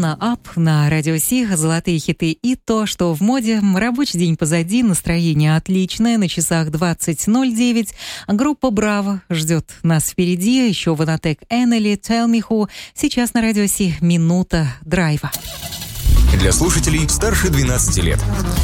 на Up на Радио Си, золотые хиты и то, что в моде. Рабочий день позади, настроение отличное, на часах 20:09. Группа «Браво» ждет нас впереди, еще Ванатек Эннели, Tell Me Who. Сейчас на Радио Си минута драйва. Для слушателей старше 12 лет.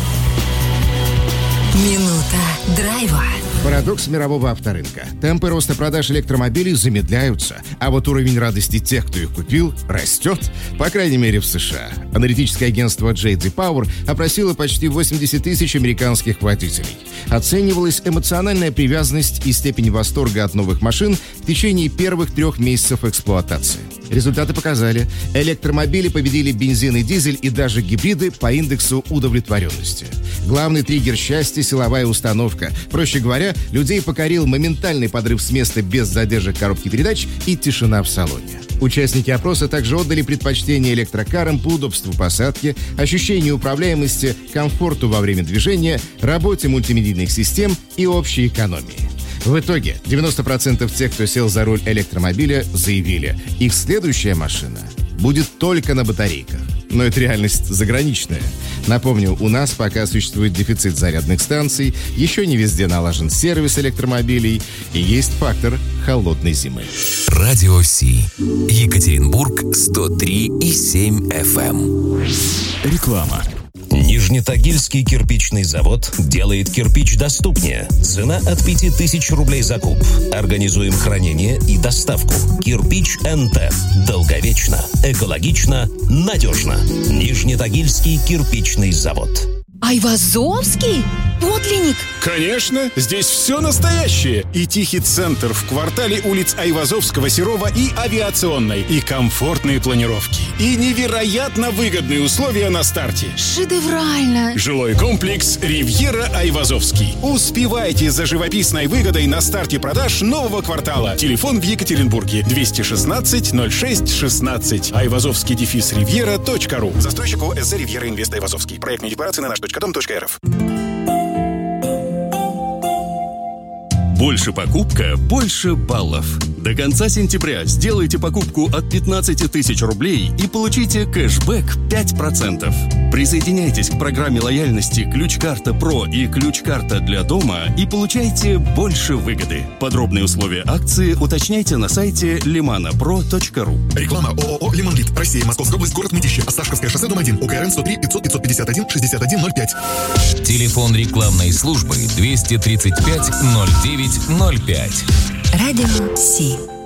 Минута драйва. Парадокс мирового авторынка. Темпы роста продаж электромобилей замедляются, а вот уровень радости тех, кто их купил, растет, по крайней мере в США. Аналитическое агентство J.D. Power опросило почти 80 тысяч американских водителей. Оценивалась эмоциональная привязанность и степень восторга от новых машин в течение первых 3 месяцев эксплуатации. Результаты показали, электромобили победили бензин и дизель и даже гибриды по индексу удовлетворенности. Главный триггер счастья — силовая установка. Проще говоря, людей покорил моментальный подрыв с места без задержек коробки передач и тишина в салоне. Участники опроса также отдали предпочтение электрокарам по удобству посадки, ощущению управляемости, комфорту во время движения, работе мультимедийных систем и общей экономии. В итоге 90% тех, кто сел за руль электромобиля, заявили, их следующая машина будет только на батарейках. Но это реальность заграничная. Напомню, у нас пока существует дефицит зарядных станций, еще не везде налажен сервис электромобилей и есть фактор холодной зимы. Радио Си. Екатеринбург 103,7 FM. Реклама. Нижнетагильский кирпичный завод делает кирпич доступнее. Цена от 5000 рублей за куб. Организуем хранение и доставку. Кирпич НТ. Долговечно, экологично, надежно. Нижнетагильский кирпичный завод. Айвазовский? Подлинник? Конечно, здесь все настоящее. И тихий центр в квартале улиц Айвазовского, Серова и Авиационной. И комфортные планировки. И невероятно выгодные условия на старте. Шедеврально. Жилой комплекс «Ривьера Айвазовский». Успевайте за живописной выгодой на старте продаж нового квартала. Телефон в Екатеринбурге 216 06 16. Айвазовский-ривьера.ру. Застройщик ОСЗ «Ривьера Инвест Айвазовский». Проектные декларации на наш.дом.рф. Больше покупка, больше баллов. До конца сентября сделайте покупку от 15 тысяч рублей и получите кэшбэк 5%. Присоединяйтесь к программе лояльности «Ключ-карта Про» и «Ключ-карта для дома» и получайте больше выгоды. Подробные условия акции уточняйте на сайте limanapro.ru. Реклама ООО «Лимонлит». Россия, Московская область, город Мытищи. Осташковское шоссе, дом 1. УКРН 103 500 551 6105. Телефон рекламной службы 235 09 05. Радио Си.